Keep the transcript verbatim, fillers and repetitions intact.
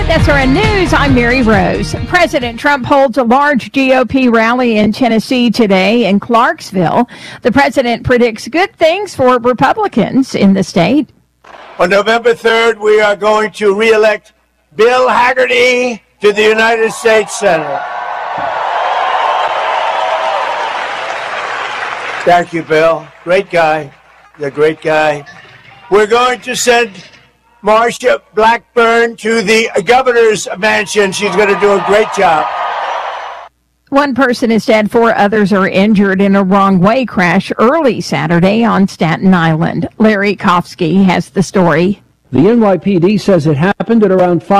S R N News, I'm Mary Rose. President Trump holds a large G O P rally in Tennessee today in Clarksville. The president predicts good things for Republicans in the state. On November third, we are going to re-elect Bill Hagerty to the United States Senate. Thank you, Bill. Great guy. You're a great guy. We're going to send Marsha Blackburn to the governor's mansion. She's going to do a great job. One person is dead, four others are injured in a wrong-way crash early Saturday on Staten Island. Larry Kofsky has the story. The N Y P D says it happened at around five